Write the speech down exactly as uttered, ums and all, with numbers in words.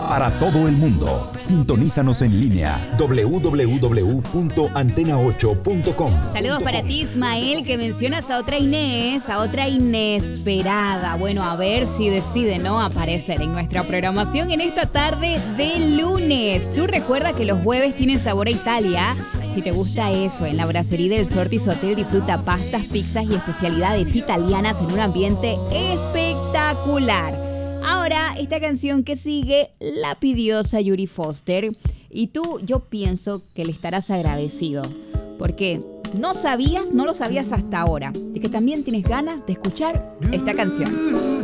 para todo el mundo. Sintonízanos en línea doble u doble u doble u punto antena ocho punto com. Saludos para ti, Ismael, que mencionas a otra Inés, a otra inesperada. Bueno, a ver si decide, ¿no?, aparecer en nuestra programación en esta tarde de lunes. Tú recuerda que los jueves tienen sabor a Italia. Si te gusta eso, en la Brasserie del Sortis Hotel disfruta pastas, pizzas y especialidades italianas en un ambiente espectacular. Ahora, esta canción que sigue la pidió Sayuri Foster. Y tú, yo pienso que le estarás agradecido. Porque no sabías, no lo sabías hasta ahora, de que también tienes ganas de escuchar esta canción.